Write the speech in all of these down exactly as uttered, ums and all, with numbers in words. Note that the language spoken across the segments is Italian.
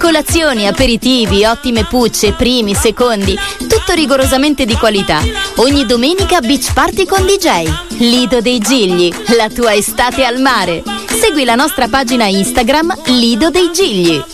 Colazioni, aperitivi, ottime pucce, primi, secondi, tutto rigorosamente di qualità. Ogni domenica beach party con D J. Lido dei Gigli, la tua estate al mare. Segui la nostra pagina Instagram Lido dei Gigli.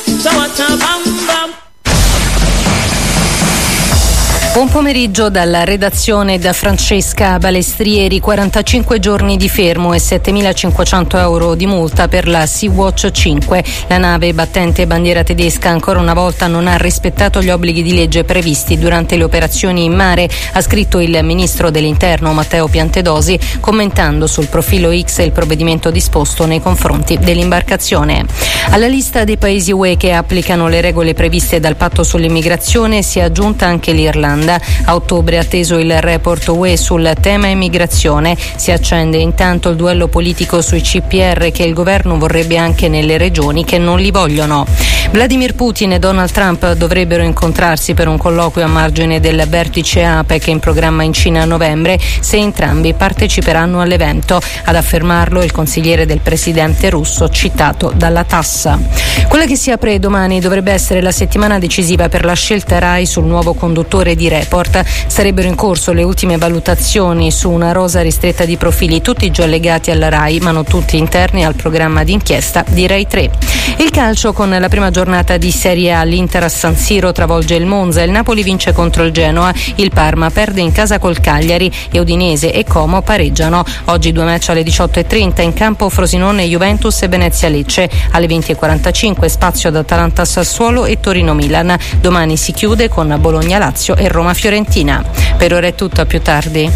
Buon pomeriggio dalla redazione da Francesca Balestrieri. quarantacinque giorni di fermo e settemilacinquecento euro di multa per la Sea-Watch cinque. La nave battente bandiera tedesca ancora una volta non ha rispettato gli obblighi di legge previsti durante le operazioni in mare, ha scritto il ministro dell'Interno Matteo Piantedosi, commentando sul profilo X il provvedimento disposto nei confronti dell'imbarcazione. Alla lista dei paesi U E che applicano le regole previste dal patto sull'immigrazione si è aggiunta anche l'Irlanda. A ottobre è atteso il report U E sul tema immigrazione. Si accende intanto il duello politico sui C P R che il governo vorrebbe anche nelle regioni che non li vogliono. Vladimir Putin e Donald Trump dovrebbero incontrarsi per un colloquio a margine del vertice APEC in programma in Cina a novembre, se entrambi parteciperanno all'evento. Ad affermarlo il consigliere del presidente russo citato dalla Tassa. Quella che si apre domani dovrebbe essere la settimana decisiva per la scelta Rai sul nuovo conduttore di Report. Sarebbero in corso le ultime valutazioni su una rosa ristretta di profili, tutti già legati alla Rai, ma non tutti interni al programma d'inchiesta di Rai tre. Il calcio, con la prima giornata di Serie A, l'Inter a San Siro travolge il Monza, il Napoli vince contro il Genoa, il Parma perde in casa col Cagliari e Udinese e Como pareggiano. Oggi due match alle diciotto e trenta, in campo Frosinone Juventus e Venezia Lecce, alle venti e quarantacinque spazio ad Atalanta Sassuolo e Torino Milan. Domani si chiude con Bologna Lazio e Roma Fiorentina. Per ora è tutto, a più tardi.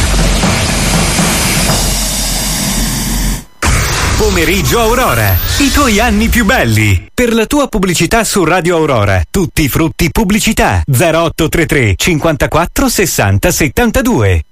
Pomeriggio Aurora, i tuoi anni più belli. Per la tua pubblicità su Radio Aurora, tutti i frutti pubblicità. zero otto tre tre cinquantaquattro sessanta settantadue.